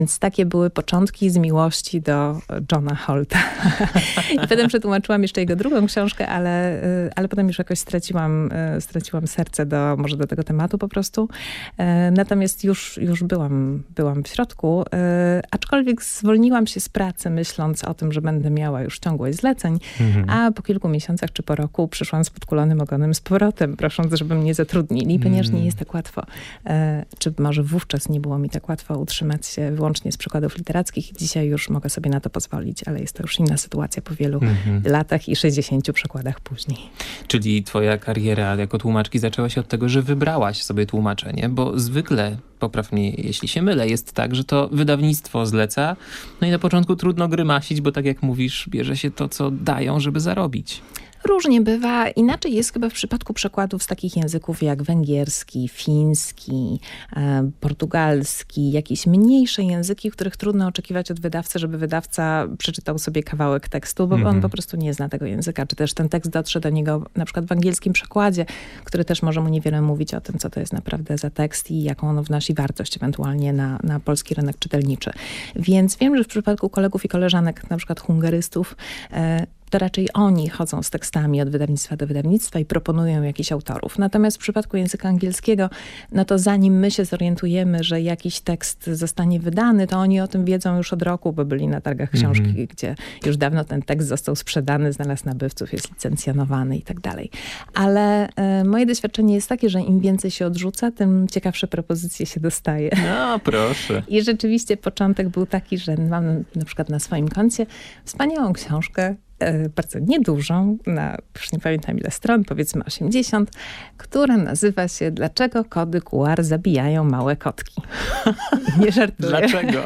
Więc takie były początki z miłości do Johna Holta. I potem przetłumaczyłam jeszcze jego drugą książkę, ale potem już jakoś straciłam serce może do tego tematu po prostu. Natomiast już byłam w środku, aczkolwiek zwolniłam się z pracy, myśląc o tym, że będę miała już ciągłość zleceń, a po kilku miesiącach czy po roku przyszłam z podkulonym ogonem z powrotem, prosząc, żeby mnie zatrudnili, ponieważ nie jest tak łatwo. Czy może wówczas nie było mi tak łatwo utrzymać się wyłącznie z przykładów literackich. Dzisiaj już mogę sobie na to pozwolić, ale jest to już inna sytuacja po wielu latach i 60 przykładach później. Czyli twoja kariera jako tłumaczki zaczęła się od tego, że wybrałaś sobie tłumaczenie, bo zwykle, popraw mnie jeśli się mylę, jest tak, że to wydawnictwo zleca, no i na początku trudno grymasić, bo tak jak mówisz, bierze się to, co dają, żeby zarobić. Różnie bywa. Inaczej jest chyba w przypadku przekładów z takich języków jak węgierski, fiński, portugalski, jakieś mniejsze języki, w których trudno oczekiwać od wydawcy, żeby wydawca przeczytał sobie kawałek tekstu, bo on po prostu nie zna tego języka, czy też ten tekst dotrze do niego na przykład w angielskim przekładzie, który też może mu niewiele mówić o tym, co to jest naprawdę za tekst i jaką on wnosi wartość ewentualnie na polski rynek czytelniczy. Więc wiem, że w przypadku kolegów i koleżanek, na przykład hungarystów, to raczej oni chodzą z tekstami od wydawnictwa do wydawnictwa i proponują jakichś autorów. Natomiast w przypadku języka angielskiego, no to zanim my się zorientujemy, że jakiś tekst zostanie wydany, to oni o tym wiedzą już od roku, bo byli na targach książki, gdzie już dawno ten tekst został sprzedany, znalazł nabywców, jest licencjonowany i tak dalej. Ale moje doświadczenie jest takie, że im więcej się odrzuca, tym ciekawsze propozycje się dostaje. No, proszę. I rzeczywiście początek był taki, że mam na przykład na swoim koncie wspaniałą książkę, bardzo niedużą, już nie pamiętam ile stron, powiedzmy 80, która nazywa się Dlaczego kody QR zabijają małe kotki. Nie żartuję. Dlaczego?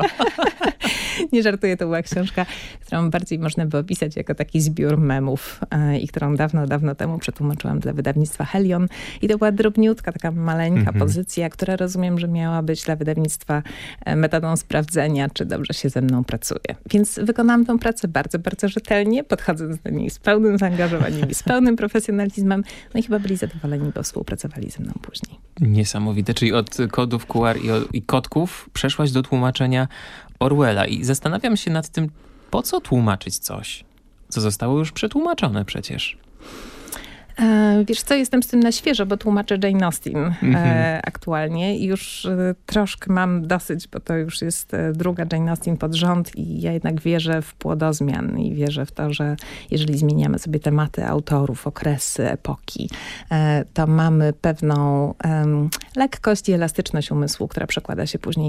Nie żartuję, to była książka, którą bardziej można by opisać jako taki zbiór memów i którą dawno temu przetłumaczyłam dla wydawnictwa Helion. I to była drobniutka, taka maleńka pozycja, która rozumiem, że miała być dla wydawnictwa metodą sprawdzenia, czy dobrze się ze mną pracuje. Więc wykonałam tą pracę bardzo, bardzo rzetelnie, podchodząc do niej z pełnym zaangażowaniem i z pełnym profesjonalizmem. No i chyba byli zadowoleni, bo współpracowali ze mną później. Niesamowite. Czyli od kodów QR i kotków przeszłaś do tłumaczenia Orwella. I zastanawiam się nad tym, po co tłumaczyć coś, co zostało już przetłumaczone przecież. Wiesz co, jestem z tym na świeżo, bo tłumaczę Jane Austen aktualnie i już troszkę mam dosyć, bo to już jest druga Jane Austen pod rząd i ja jednak wierzę w płodozmian i wierzę w to, że jeżeli zmieniamy sobie tematy autorów, okresy, epoki, to mamy pewną lekkość i elastyczność umysłu, która przekłada się później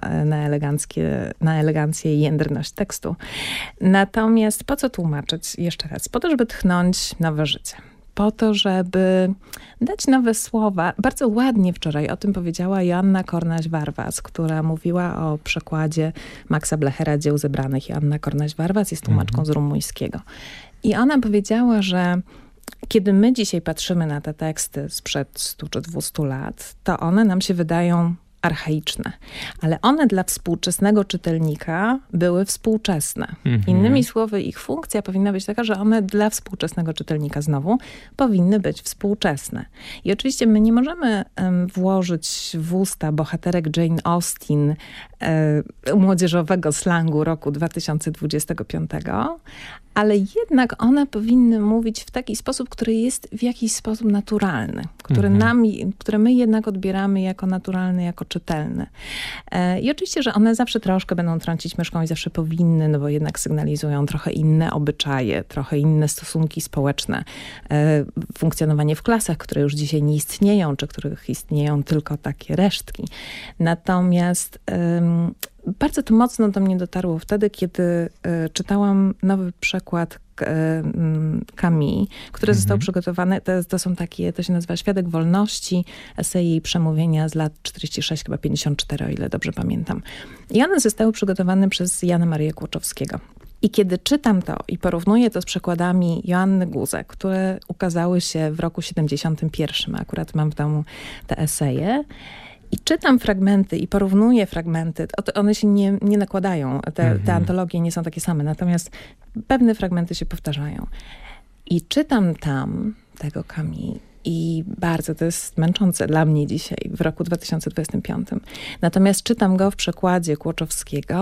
na elegancję i jędrność tekstu. Natomiast po co tłumaczyć? Jeszcze raz, po to, żeby tchnąć nowe życie. Po to, żeby dać nowe słowa. Bardzo ładnie wczoraj o tym powiedziała Joanna Kornaś-Warwas, która mówiła o przekładzie Maxa Blechera Dzieł zebranych. Joanna Kornaś-Warwas jest tłumaczką z rumuńskiego. I ona powiedziała, że kiedy my dzisiaj patrzymy na te teksty sprzed 100 czy 200 lat, to one nam się wydają archaiczne, ale one dla współczesnego czytelnika były współczesne. Innymi słowy, ich funkcja powinna być taka, że one dla współczesnego czytelnika znowu powinny być współczesne. I oczywiście my nie możemy włożyć w usta bohaterek Jane Austen młodzieżowego slangu roku 2025, ale jednak one powinny mówić w taki sposób, który jest w jakiś sposób naturalny, który my jednak odbieramy jako naturalny, jako czytelny. I oczywiście, że one zawsze troszkę będą trącić myszką i zawsze powinny, no bo jednak sygnalizują trochę inne obyczaje, trochę inne stosunki społeczne, funkcjonowanie w klasach, które już dzisiaj nie istnieją, czy których istnieją tylko takie resztki. Natomiast bardzo to mocno do mnie dotarło wtedy, kiedy czytałam nowy przekład Camille, który został przygotowany. To są takie, to się nazywa Świadek Wolności, eseje i przemówienia z lat 46, chyba 54, o ile dobrze pamiętam. I one zostały przygotowane przez Jana Marię Kłoczowskiego. I kiedy czytam to i porównuję to z przekładami Joanny Guzek, które ukazały się w roku 71, akurat mam w domu te eseje, i czytam fragmenty i porównuję fragmenty. One się nie nakładają. Te antologie nie są takie same. Natomiast pewne fragmenty się powtarzają. I czytam tam tego Camille I bardzo to jest męczące dla mnie dzisiaj, w roku 2025. Natomiast czytam go w przekładzie Kłoczowskiego